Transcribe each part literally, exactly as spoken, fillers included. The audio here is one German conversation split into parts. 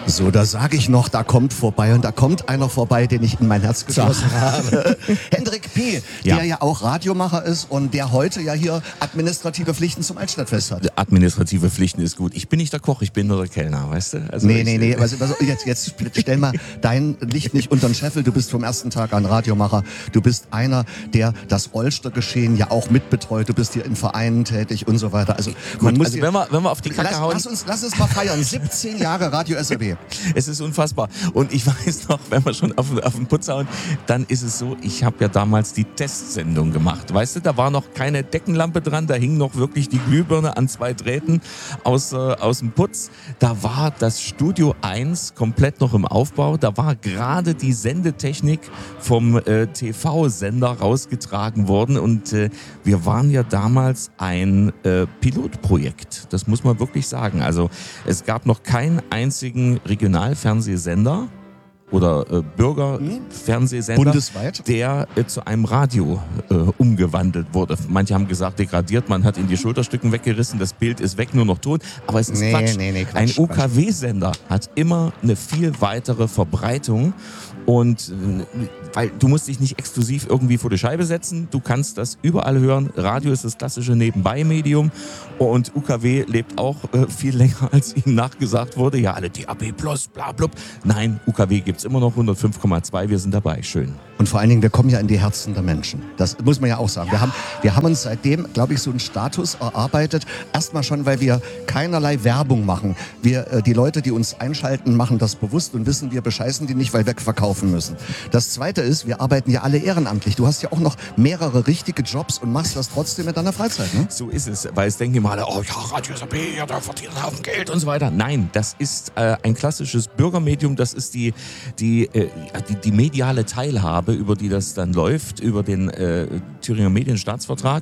So, da sage ich noch, da kommt vorbei und da kommt einer vorbei, den ich in mein Herz geschlossen habe. Hendrik P., ja. der ja auch Radiomacher ist und der heute ja hier administrative Pflichten zum Altstadtfest hat. Administrative Pflichten ist gut. Ich bin nicht der Koch, ich bin nur der Kellner, weißt du? Also nee, nee, nee, also, also jetzt, jetzt stell mal dein Licht nicht unter den Scheffel. Du bist vom ersten Tag an Radiomacher. Du bist einer, der das Olster-Geschehen ja auch mitbetreut. Du bist hier in Vereinen tätig und so weiter. Also, man gut, muss also hier, wenn, wir, wenn wir auf die Kacke lass, hauen... Lass uns, lass uns mal feiern. siebzehn Jahre Radio S R B. Es ist unfassbar. Und ich weiß noch, wenn wir schon auf, auf den Putz hauen, dann ist es so, ich habe ja damals die Testsendung gemacht. Weißt du, da war noch keine Deckenlampe dran, da hing noch wirklich die Glühbirne an zwei Drähten aus, äh, aus dem Putz. Da war das Studio eins komplett noch im Aufbau. Da war gerade die Sendetechnik vom äh, T V-Sender rausgetragen worden. Und äh, wir waren ja damals ein äh, Pilotprojekt. Das muss man wirklich sagen. Also es gab noch keinen einzigen Regionalfernsehsender oder äh, Bürgerfernsehsender, bundesweit, der äh, zu einem Radio äh, umgewandelt wurde. Manche haben gesagt, degradiert, man hat ihn die Schulterstücken weggerissen, das Bild ist weg, nur noch tot. Aber es ist nee, Quatsch. Nee, nee, Quatsch. Ein U K W-Sender hat immer eine viel weitere Verbreitung. Und weil du musst dich nicht exklusiv irgendwie vor die Scheibe setzen, du kannst das überall hören. Radio ist das klassische Nebenbei-Medium und U K W lebt auch äh, viel länger, als ihm nachgesagt wurde. Ja, alle D A B plus, bla blub. Nein, U K W gibt's immer noch hundertfünf Komma zwei, wir sind dabei, schön. Und vor allen Dingen, wir kommen ja in die Herzen der Menschen. Das muss man ja auch sagen. Ja. Wir haben, wir haben uns seitdem, glaube ich, so einen Status erarbeitet. Erstmal schon, weil wir keinerlei Werbung machen. Wir, äh, die Leute, die uns einschalten, machen das bewusst und wissen, wir bescheißen die nicht, weil wir verkaufen müssen. Das Zweite ist, wir arbeiten ja alle ehrenamtlich. Du hast ja auch noch mehrere richtige Jobs und machst das trotzdem in deiner Freizeit, ne? So ist es, weil es denken immer alle, oh ja, Radio S R B, ja, da verdient einen Haufen Geld und so weiter. Nein, das ist äh, ein klassisches Bürgermedium, das ist die, die, äh, die, die mediale Teilhabe, über die das dann läuft, über den äh, Thüringer Medienstaatsvertrag.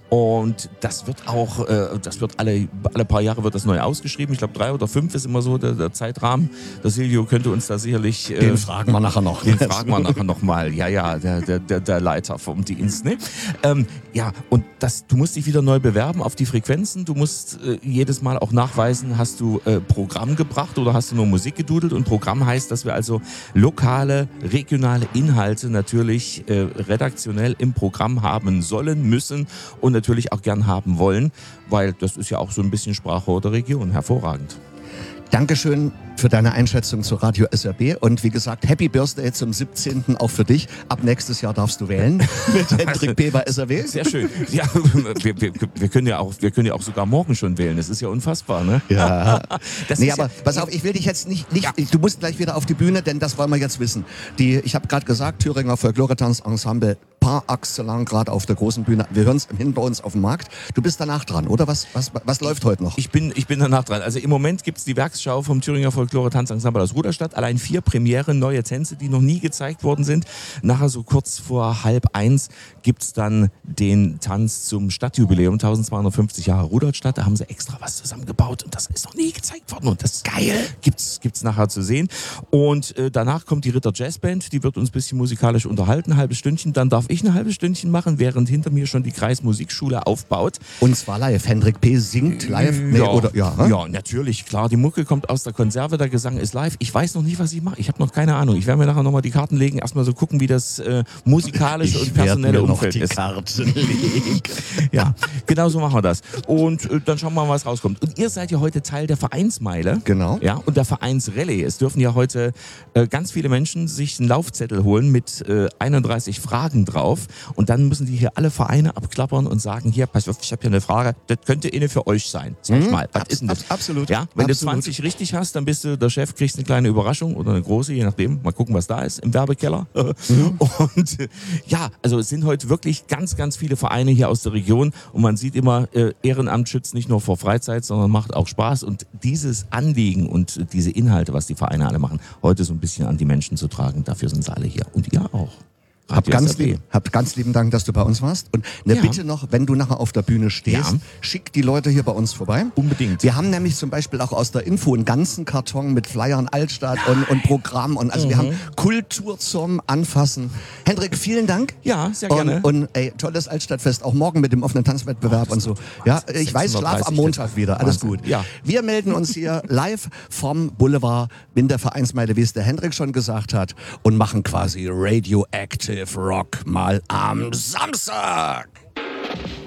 Und das wird auch, äh, das wird alle, alle paar Jahre wird das neu ausgeschrieben. Ich glaube, drei oder fünf ist immer so der, der Zeitrahmen. Der Silvio könnte uns da sicherlich... Äh, den fragen wir nachher noch. Den fragen wir nachher noch mal. Ja, ja, der, der, der, der Leiter vom Dienst. Ne? Ähm, ja, und das, du musst dich wieder neu bewerben auf die Frequenzen. Du musst äh, jedes Mal auch nachweisen, hast du äh, Programm gebracht oder hast du nur Musik gedudelt. Und Programm heißt, dass wir also lokale, regionale Inhalte natürlich äh, redaktionell im Programm haben sollen, müssen und natürlich auch gern haben wollen, weil das ist ja auch so ein bisschen Sprachrohr der Region. Hervorragend. Dankeschön für deine Einschätzung zu Radio S R B und wie gesagt, Happy Birthday zum siebzehnten auch für dich. Ab nächstes Jahr darfst du wählen mit Hendrik P. bei S R B. Sehr schön. Ja, wir, wir, wir, können ja auch, wir können ja auch sogar morgen schon wählen. Das ist ja unfassbar, ne? Ja. Das nee, ist aber ja, pass auf, ich will dich jetzt nicht, nicht ja. du musst gleich wieder auf die Bühne, denn das wollen wir jetzt wissen. Die, ich habe gerade gesagt, Thüringer Folklore-Tanz-Ensemble par excellence gerade auf der großen Bühne. Wir hören es hinter uns auf dem Markt. Du bist danach dran, oder? Was, was, was läuft heute noch? Ich bin, ich bin danach dran. Also im Moment gibt's die Werksschau vom Thüringer Folklore-Tanzensemble aus Ruderstadt. Allein vier Premieren, neue Tänze, die noch nie gezeigt worden sind. Nachher so kurz vor halb eins gibt's dann den Tanz zum Stadtjubiläum, zwölfhundertfünfzig Jahre Rudolstadt. Da haben sie extra was zusammengebaut und das ist noch nie gezeigt worden. Und das geil gibt's, gibt's nachher zu sehen. Und äh, danach kommt die Ritter Jazzband, die wird uns ein bisschen musikalisch unterhalten, ein halbes Stündchen. Dann darf ich ein halbes Stündchen machen, während hinter mir schon die Kreismusikschule aufbaut. Und zwar live. Hendrik P. singt live. Nee, ja, oder, ja, hm? ja, natürlich, klar. Die Mucke kommt aus der Konserve, der Gesang ist live. Ich weiß noch nicht, was ich mache. Ich habe noch keine Ahnung. Ich werde mir nachher nochmal die Karten legen, erstmal so gucken, wie das äh, musikalische ich und personelle mir Umfeld noch die ist. Karten legen. Ja, genau so machen wir das. Und äh, dann schauen wir mal, was rauskommt. Und ihr seid ja heute Teil der Vereinsmeile. Genau. Ja, und der Vereinsrallye. Es dürfen ja heute äh, ganz viele Menschen sich einen Laufzettel holen mit äh, einunddreißig Fragen drauf. Und dann müssen die hier alle Vereine abklappern und sagen, hier, pass auf, ich habe hier eine Frage, das könnte eine für euch sein. Sag ich Mhm. mal, was Abs- ist denn das? abs- absolut. Ja, wenn Absolut. du zwanzig richtig hast, dann bist du der Chef, kriegst eine kleine Überraschung oder eine große, je nachdem. Mal gucken, was da ist im Werbekeller. Mhm. Und äh, ja, also es sind heute wirklich ganz, ganz viele Vereine hier aus der Region und man sieht immer, äh, Ehrenamt schützt nicht nur vor Freizeit, sondern macht auch Spaß. Und dieses Anliegen und diese Inhalte, was die Vereine alle machen, heute so ein bisschen an die Menschen zu tragen, dafür sind sie alle hier. Und ihr auch. Hab Radio ganz, S R B. lieb, hab ganz lieben Dank, dass du bei uns warst. Und eine Ja. Bitte noch, wenn du nachher auf der Bühne stehst, Ja. schick die Leute hier bei uns vorbei. Unbedingt. Wir haben nämlich zum Beispiel auch aus der Info einen ganzen Karton mit Flyern Altstadt und, und Programm. Und also wir haben Kultur zum Anfassen. Hendrik, vielen Dank. Ja, sehr gerne. Und, und ey, tolles Altstadtfest, auch morgen mit dem offenen Tanzwettbewerb und so. Ja, ich weiß, schlaf am Montag wieder. Alles Wahnsinn. gut. Ja. Wir melden uns hier live vom Boulevard in der Vereinsmeile, wie es der Hendrik schon gesagt hat, und machen quasi Radioactive Rock mal am Samstag.